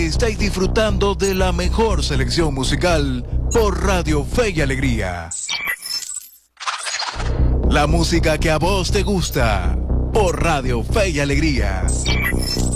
estáis disfrutando de la mejor selección musical por Radio Fe y Alegría. La música que a vos te gusta por Radio Fe y Alegría.